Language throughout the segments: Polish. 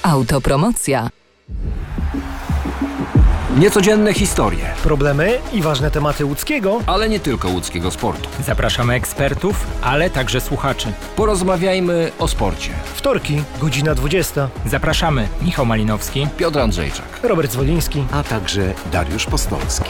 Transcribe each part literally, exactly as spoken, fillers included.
Autopromocja. Niecodzienne historie, problemy i ważne tematy łódzkiego, ale nie tylko łódzkiego sportu. Zapraszamy ekspertów, ale także słuchaczy. Porozmawiajmy o sporcie. Wtorki, godzina dwudziesta. Zapraszamy Michał Malinowski, Piotr Andrzejczak, Robert Zwoliński, a także Dariusz Postolski.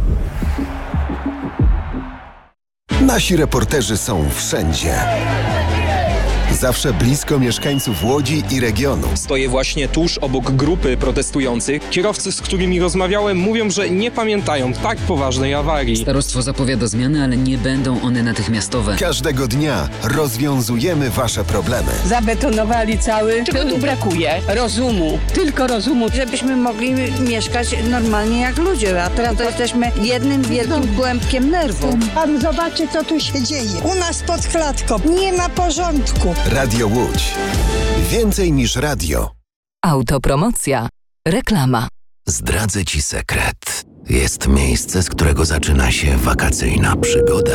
Nasi reporterzy są wszędzie. Zawsze blisko mieszkańców Łodzi i regionu. Stoję właśnie tuż obok grupy protestujących. Kierowcy, z którymi rozmawiałem, mówią, że nie pamiętają tak poważnej awarii. Starostwo zapowiada zmiany, ale nie będą one natychmiastowe. Każdego dnia rozwiązujemy wasze problemy. Zabetonowali cały. Czego tu brakuje? Rozumu. Tylko rozumu. Żebyśmy mogli mieszkać normalnie jak ludzie, a teraz to jesteśmy jednym wielkim kłębkiem nerwów. Pan zobaczy, co tu się dzieje. U nas pod klatką nie ma porządku. Radio Łódź. Więcej niż radio. Autopromocja. Reklama. Zdradzę ci sekret. Jest miejsce, z którego zaczyna się wakacyjna przygoda.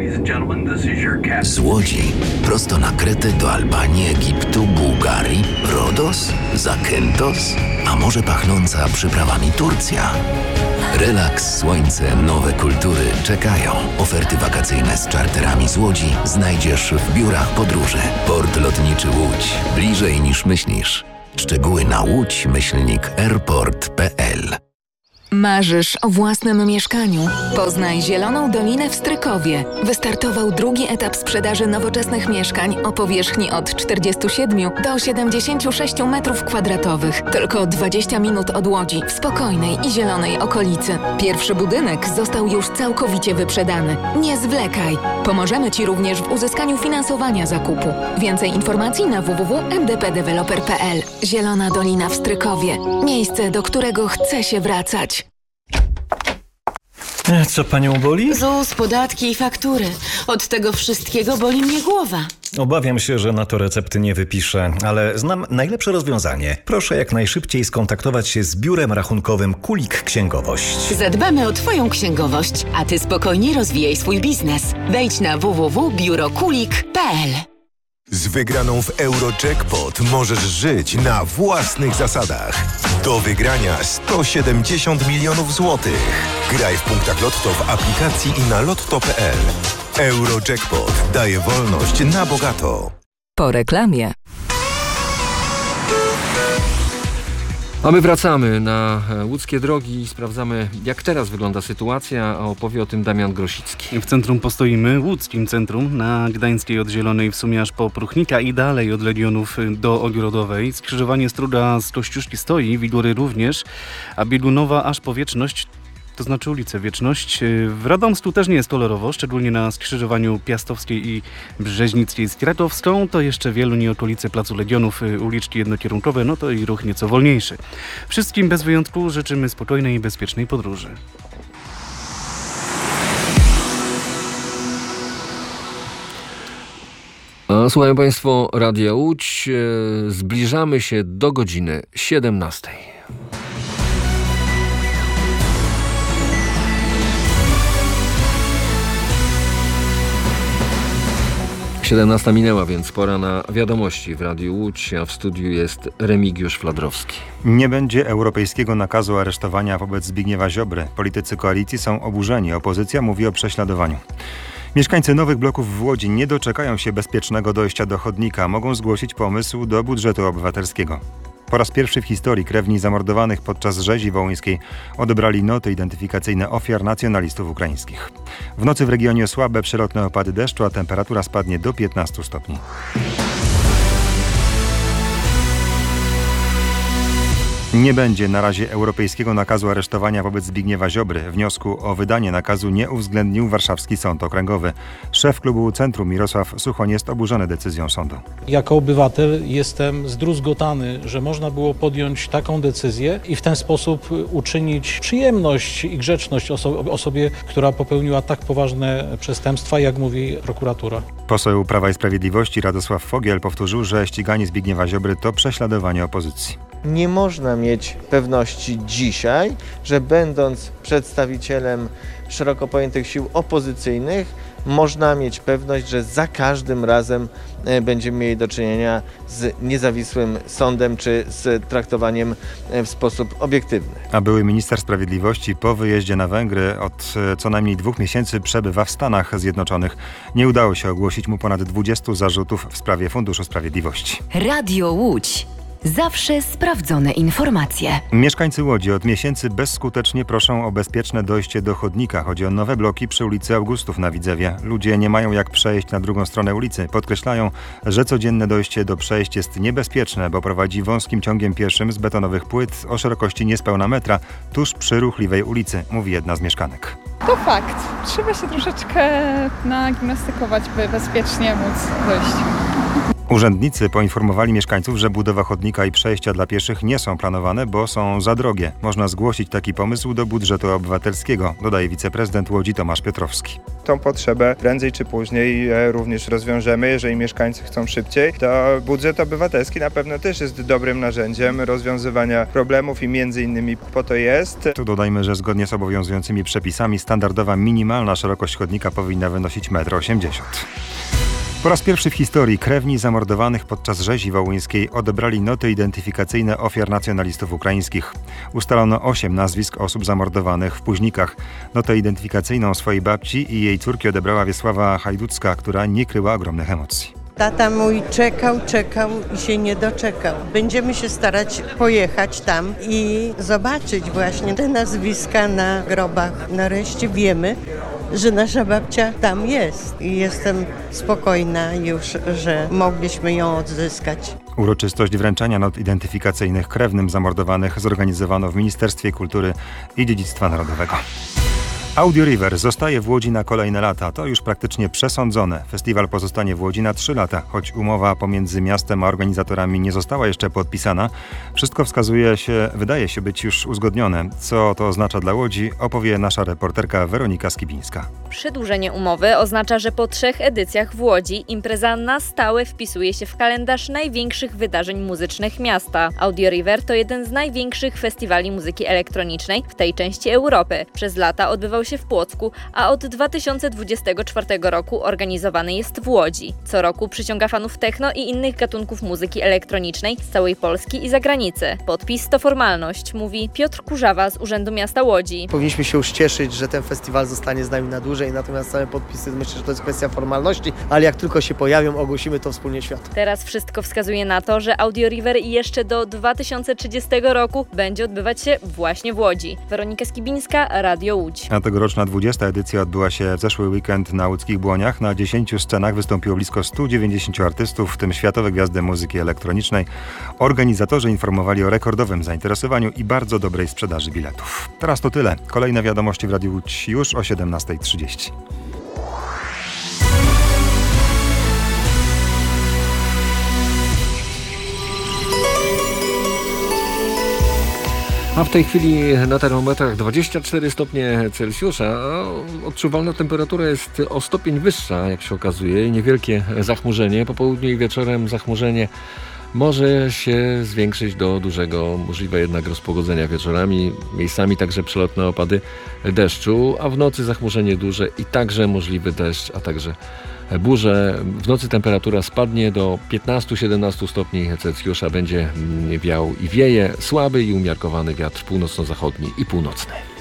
Z Łodzi prosto na Kretę do Albanii, Egiptu, Bułgarii, Rodos, Zakynthos, a może pachnąca przyprawami Turcja. Relaks, słońce, nowe kultury czekają. Oferty wakacyjne z czarterami z Łodzi znajdziesz w biurach podróży. Port Lotniczy Łódź. Bliżej niż myślisz. Szczegóły na łódź myślnik airport kropka p l. Marzysz o własnym mieszkaniu? Poznaj Zieloną Dolinę w Strykowie. Wystartował drugi etap sprzedaży nowoczesnych mieszkań o powierzchni od czterdziestu siedmiu do siedemdziesięciu sześciu metrów kwadratowych. Tylko dwadzieścia minut od Łodzi, w spokojnej i zielonej okolicy. Pierwszy budynek został już całkowicie wyprzedany. Nie zwlekaj! Pomożemy Ci również w uzyskaniu finansowania zakupu. Więcej informacji na w w w kropka m d p developer kropka p l. Zielona Dolina w Strykowie. Miejsce, do którego chce się wracać. Co panią boli? ZUS, podatki i faktury. Od tego wszystkiego boli mnie głowa. Obawiam się, że na to recepty nie wypiszę, ale znam najlepsze rozwiązanie. Proszę jak najszybciej skontaktować się z biurem rachunkowym Kulik Księgowość. Zadbamy o twoją księgowość, a ty spokojnie rozwijaj swój biznes. Wejdź na w w w kropka biuro kulik kropka p l. Z wygraną w Eurojackpot możesz żyć na własnych zasadach. Do wygrania sto siedemdziesiąt milionów złotych. Graj w punktach Lotto w aplikacji i na lotto kropka p l. Eurojackpot daje wolność na bogato. Po reklamie. A my wracamy na łódzkie drogi i sprawdzamy, jak teraz wygląda sytuacja, a opowie o tym Damian Grosicki. W centrum postoimy, łódzkim centrum, na Gdańskiej od Zielonej w sumie aż po Pruchnika i dalej od Legionów do Ogrodowej. Skrzyżowanie Struda z Kościuszki stoi, Wigory również, a Biegunowa aż po Wieczność, to znaczy ulicę Wieczność. W Radomsku też nie jest kolorowo, szczególnie na skrzyżowaniu Piastowskiej i Brzeźnickiej z Kratowską. To jeszcze Wieluń i okolice Placu Legionów, uliczki jednokierunkowe, no to i ruch nieco wolniejszy. Wszystkim bez wyjątku życzymy spokojnej i bezpiecznej podróży. A słuchają Państwo Radia Łódź. Zbliżamy się do godziny siedemnastej. siedemnasta minęła, więc pora na wiadomości w Radiu Łódź, a w studiu jest Remigiusz Fladrowski. Nie będzie europejskiego nakazu aresztowania wobec Zbigniewa Ziobry. Politycy koalicji są oburzeni. Opozycja mówi o prześladowaniu. Mieszkańcy nowych bloków w Łodzi nie doczekają się bezpiecznego dojścia do chodnika. Mogą zgłosić pomysł do budżetu obywatelskiego. Po raz pierwszy w historii krewni zamordowanych podczas rzezi wołyńskiej odebrali noty identyfikacyjne ofiar nacjonalistów ukraińskich. W nocy w regionie słabe przelotne opady deszczu, a temperatura spadnie do piętnastu stopni. Nie będzie na razie europejskiego nakazu aresztowania wobec Zbigniewa Ziobry. Wniosku o wydanie nakazu nie uwzględnił Warszawski Sąd Okręgowy. Szef klubu Centrum Mirosław Suchoń jest oburzony decyzją sądu. Jako obywatel jestem zdruzgotany, że można było podjąć taką decyzję i w ten sposób uczynić przyjemność i grzeczność oso- osobie, która popełniła tak poważne przestępstwa, jak mówi prokuratura. Poseł Prawa i Sprawiedliwości Radosław Fogiel powtórzył, że ściganie Zbigniewa Ziobry to prześladowanie opozycji. Nie można mieć pewności dzisiaj, że będąc przedstawicielem szeroko pojętych sił opozycyjnych można mieć pewność, że za każdym razem będziemy mieli do czynienia z niezawisłym sądem czy z traktowaniem w sposób obiektywny. A były minister sprawiedliwości po wyjeździe na Węgry od co najmniej dwóch miesięcy przebywa w Stanach Zjednoczonych. Nie udało się ogłosić mu ponad dwudziestu zarzutów w sprawie Funduszu Sprawiedliwości. Radio Łódź. Zawsze sprawdzone informacje. Mieszkańcy Łodzi od miesięcy bezskutecznie proszą o bezpieczne dojście do chodnika. Chodzi o nowe bloki przy ulicy Augustów na Widzewie. Ludzie nie mają jak przejść na drugą stronę ulicy. Podkreślają, że codzienne dojście do przejść jest niebezpieczne, bo prowadzi wąskim ciągiem pieszym z betonowych płyt o szerokości niespełna metra tuż przy ruchliwej ulicy, mówi jedna z mieszkanek. To fakt. Trzeba się troszeczkę nagimnastykować, by bezpiecznie móc dojść. Urzędnicy poinformowali mieszkańców, że budowa chodnika i przejścia dla pieszych nie są planowane, bo są za drogie. Można zgłosić taki pomysł do budżetu obywatelskiego, dodaje wiceprezydent Łodzi Tomasz Piotrowski. Tą potrzebę prędzej czy później również rozwiążemy. Jeżeli mieszkańcy chcą szybciej, to budżet obywatelski na pewno też jest dobrym narzędziem rozwiązywania problemów i między innymi po to jest. Tu dodajmy, że zgodnie z obowiązującymi przepisami standardowa minimalna szerokość chodnika powinna wynosić metr osiemdziesiąt. Po raz pierwszy w historii krewni zamordowanych podczas rzezi wołyńskiej odebrali noty identyfikacyjne ofiar nacjonalistów ukraińskich. Ustalono osiem nazwisk osób zamordowanych w Późnikach. Notę identyfikacyjną swojej babci i jej córki odebrała Wiesława Hajducka, która nie kryła ogromnych emocji. Tata mój czekał, czekał i się nie doczekał. Będziemy się starać pojechać tam i zobaczyć właśnie te nazwiska na grobach. Nareszcie wiemy, że nasza babcia tam jest i jestem spokojna już, że mogliśmy ją odzyskać. Uroczystość wręczania not identyfikacyjnych krewnym zamordowanych zorganizowano w Ministerstwie Kultury i Dziedzictwa Narodowego. Audio River zostaje w Łodzi na kolejne lata. To już praktycznie przesądzone. Festiwal pozostanie w Łodzi na trzy lata. Choć umowa pomiędzy miastem a organizatorami nie została jeszcze podpisana, wszystko wskazuje się, wydaje się być już uzgodnione. Co to oznacza dla Łodzi, opowie nasza reporterka Weronika Skibińska. Przedłużenie umowy oznacza, że po trzech edycjach w Łodzi impreza na stałe wpisuje się w kalendarz największych wydarzeń muzycznych miasta. Audio River to jeden z największych festiwali muzyki elektronicznej w tej części Europy. Przez lata odbywał się w Płocku, a od dwa tysiące dwudziestego czwartego roku organizowany jest w Łodzi. Co roku przyciąga fanów techno i innych gatunków muzyki elektronicznej z całej Polski i zagranicy. Podpis to formalność, mówi Piotr Kurzawa z Urzędu Miasta Łodzi. Powinniśmy się już cieszyć, że ten festiwal zostanie z nami na dłużej, natomiast same podpisy, myślę, że to jest kwestia formalności, ale jak tylko się pojawią, ogłosimy to wspólnie światu. Teraz wszystko wskazuje na to, że Audio River jeszcze do dwa tysiące trzydziestego roku będzie odbywać się właśnie w Łodzi. Weronika Skibińska, Radio Łódź. A tegoroczna dwudziesta edycja odbyła się w zeszły weekend na łódzkich Błoniach. Na dziesięciu scenach wystąpiło blisko stu dziewięćdziesięciu artystów, w tym światowe gwiazdy muzyki elektronicznej. Organizatorzy informowali o rekordowym zainteresowaniu i bardzo dobrej sprzedaży biletów. Teraz to tyle. Kolejne wiadomości w Radiu Łódź już o siedemnasta trzydzieści. A w tej chwili na termometrach dwadzieścia cztery stopnie Celsjusza, a odczuwalna temperatura jest o stopień wyższa, jak się okazuje. Niewielkie zachmurzenie, po południu i wieczorem zachmurzenie może się zwiększyć do dużego, możliwe jednak rozpogodzenia wieczorami, miejscami także przelotne opady deszczu, a w nocy zachmurzenie duże i także możliwy deszcz, a także burze. W nocy temperatura spadnie do piętnastu do siedemnastu stopni Celsjusza, będzie wiał i wieje słaby i umiarkowany wiatr północno-zachodni i północny.